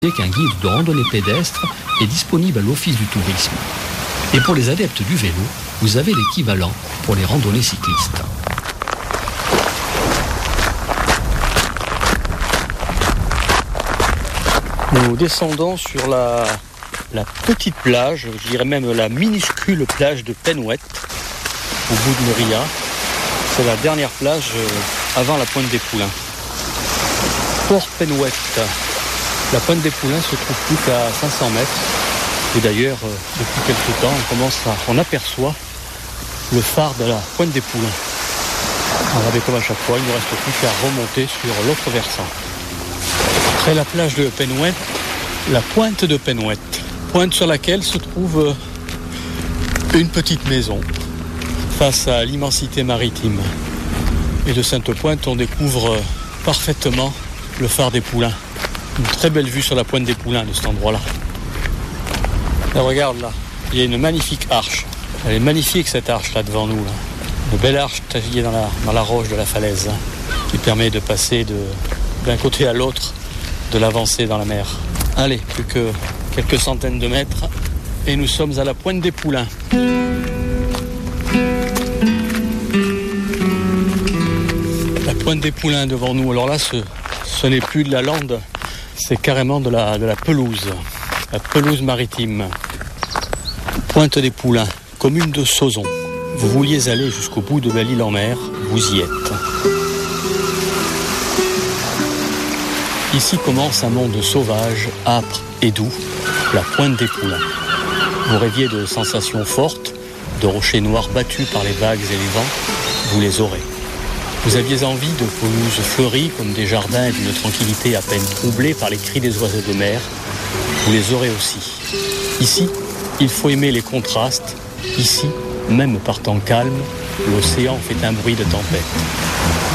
qu'un guide de randonnée pédestre est disponible à l'Office du tourisme. Et pour les adeptes du vélo, vous avez l'équivalent pour les randonnées cyclistes. Nous descendons sur la petite plage, je dirais même la minuscule plage de Penouette, au bout de Mérilla. C'est la dernière plage avant la Pointe des Poulains. Port Penouette. La Pointe des Poulains se trouve plus qu'à 500 mètres. Et d'ailleurs, depuis quelques temps, on aperçoit le phare de la Pointe des Poulains. Regardez comme à chaque fois, il ne reste plus qu'à remonter sur l'autre versant. Après la plage de Penouette, la pointe de Penouette. Pointe sur laquelle se trouve une petite maison face à l'immensité maritime. Et de Sainte-Pointe, on découvre parfaitement le phare des Poulains. Une très belle vue sur la Pointe des Poulains de cet endroit-là. Là, regarde là, il y a une magnifique arche. Elle est magnifique cette arche là devant nous. Là. Une belle arche taillée dans la roche de la falaise qui permet de passer d'un côté à l'autre de l'avancée dans la mer. Allez, plus que quelques centaines de mètres et nous sommes à la Pointe des Poulains. La Pointe des Poulains devant nous. Alors là, ce n'est plus de la lande, c'est carrément de la pelouse. La pelouse maritime. Pointe des Poulains, commune de Sauzon. Vous vouliez aller jusqu'au bout de Belle-Île-en-Mer, vous y êtes. Ici commence un monde sauvage, âpre et doux, la Pointe des Poulains. Vous rêviez de sensations fortes, de rochers noirs battus par les vagues et les vents, vous les aurez. Vous aviez envie de pelouses fleuries comme des jardins et d'une tranquillité à peine troublée par les cris des oiseaux de mer, vous les aurez aussi. Ici, il faut aimer les contrastes. Ici, même par temps calme, l'océan fait un bruit de tempête.